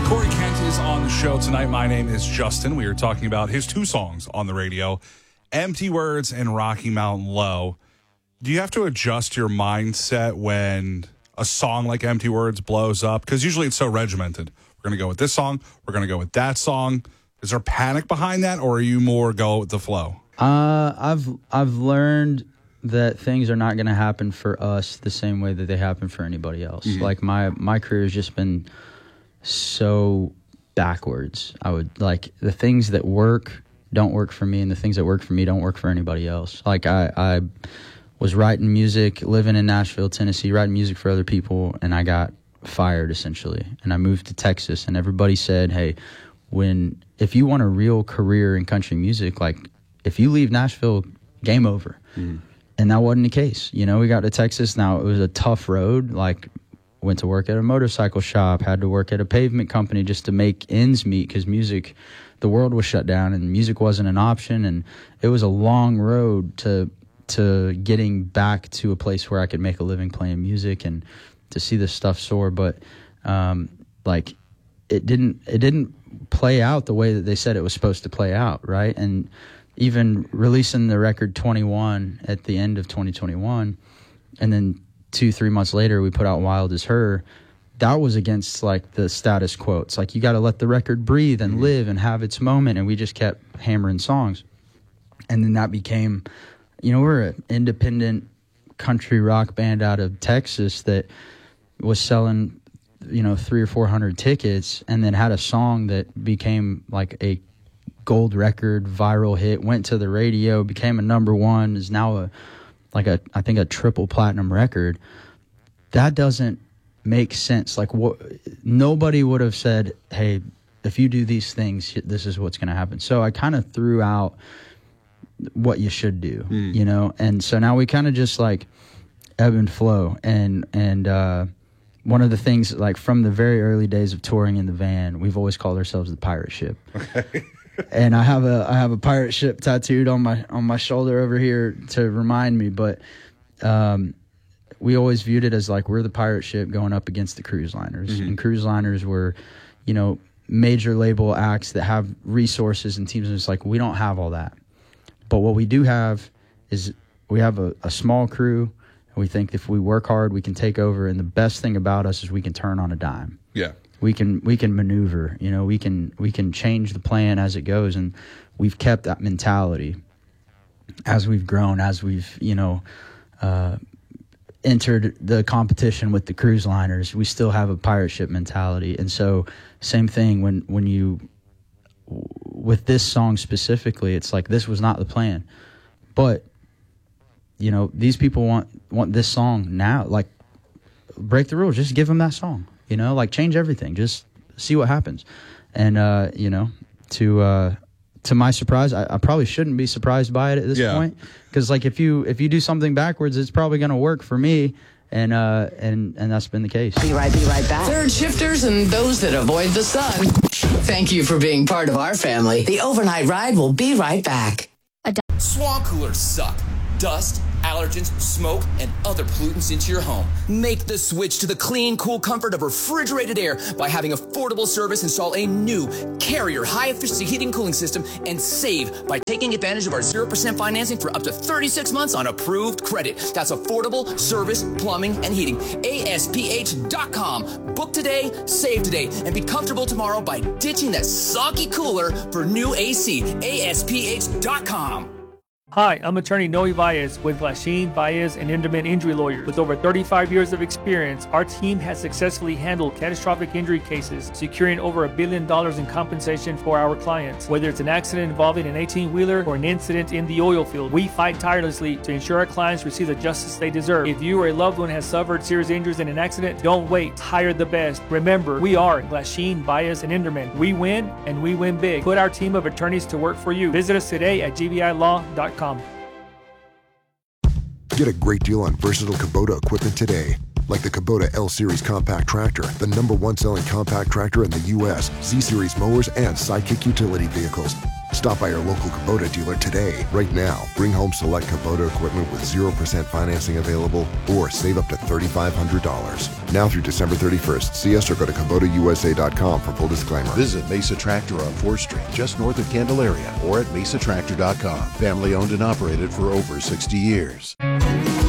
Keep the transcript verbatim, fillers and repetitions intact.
Corey Kent is on the show tonight. My name is Justin. We are talking about his two songs on the radio, Empty Words and Rocky Mountain Low. Do you have to adjust your mindset when a song like Empty Words blows up? Because usually it's so regimented. We're going to go with this song. We're going to go with that song. Is there panic behind that, or are you more go with the flow? Uh, I've I've learned that things are not going to happen for us the same way that they happen for anybody else. Mm-hmm. Like my my career has just been so backwards. I would like the things that work don't work for me, and the things that work for me don't work for anybody else. Like I, I was writing music, living in Nashville, Tennessee, writing music for other people, and I got fired essentially. And I moved to Texas, and everybody said, "Hey, when if you want a real career in country music, like if you leave Nashville, game over." Mm. And that wasn't the case. You know, we got to Texas. Now it was a tough road. Like went to work at a motorcycle shop, had to work at a pavement company just to make ends meet because music, the world was shut down and music wasn't an option. And it was a long road to to getting back to a place where I could make a living playing music and to see this stuff soar. But um, like it didn't it didn't play out the way that they said it was supposed to play out, right? And even releasing the record twenty-one at the end of twenty twenty-one, and then two, three months later, we put out Wild as Her. That was against like the status quo. It's like you got to let the record breathe and live and have its moment. And we just kept hammering songs. And then that became, you know, we're an independent country rock band out of Texas that was selling, you know, three or four hundred tickets, and then had a song that became like a gold record, viral hit, went to the radio, became a number one, is now a like a I think a triple platinum record. That doesn't make sense. Like what nobody would have said, "Hey, if you do these things, this is what's going to happen." So I kind of threw out what you should do, mm. you know. And so now we kind of just like ebb and flow. And and uh, one of the things, like from the very early days of touring in the van, we've always called ourselves the pirate ship. Okay. And I have a I have a pirate ship tattooed on my on my shoulder over here to remind me. But um, we always viewed it as like we're the pirate ship going up against the cruise liners, mm-hmm. and cruise liners were, you know, major label acts that have resources and teams. And it's like we don't have all that, but what we do have is we have a, a small crew. And we think if we work hard, we can take over. And the best thing about us is we can turn on a dime. Yeah. We can we can maneuver, you know, we can we can change the plan as it goes, and we've kept that mentality as we've grown, as we've, you know, uh, entered the competition with the cruise liners. We still have a pirate ship mentality, and so same thing when when you with this song specifically, it's like this was not the plan, but you know these people want want this song now. Like break the rules, just give them that song. You know, like change everything. Just see what happens. And, uh, you know, to uh, to my surprise, I, I probably shouldn't be surprised by it at this yeah. point. Because, like, if you if you do something backwards, it's probably going to work for me. And, uh, and, and that's been the case. Be right, be right back. Third shifters and those that avoid the sun. Thank you for being part of our family. The Overnight Ride will be right back. Swamp coolers suck. Dust, allergens, smoke, and other pollutants into your home. Make the switch to the clean, cool comfort of refrigerated air by having affordable service install a new Carrier high-efficiency heating and cooling system and save by taking advantage of our zero percent financing for up to thirty-six months on approved credit. That's affordable service, plumbing, and heating. A S P H dot com. Book today, save today, and be comfortable tomorrow by ditching that soggy cooler for new A C. A S P H dot com. Hi, I'm attorney Noe Baez with Glasheen, Baez, and Enderman Injury Lawyers. With over thirty-five years of experience, our team has successfully handled catastrophic injury cases, securing over a billion dollars in compensation for our clients. Whether it's an accident involving an eighteen-wheeler or an incident in the oil field, we fight tirelessly to ensure our clients receive the justice they deserve. If you or a loved one has suffered serious injuries in an accident, don't wait. Hire the best. Remember, we are Glasheen, Baez, and Enderman. We win, and we win big. Put our team of attorneys to work for you. Visit us today at G B I law dot com. Get a great deal on versatile Kubota equipment today. Like the Kubota L-Series compact tractor, the number one selling compact tractor in the U S, Z-Series mowers, and Sidekick utility vehicles. Stop by your local Kubota dealer today. Right now, bring home select Kubota equipment with zero percent financing available or save up to three thousand five hundred dollars. Now through December thirty-first. See us or go to Kubota U S A dot com for full disclaimer. Visit Mesa Tractor on fourth Street, just north of Candelaria, or at mesa tractor dot com. Family owned and operated for over sixty years.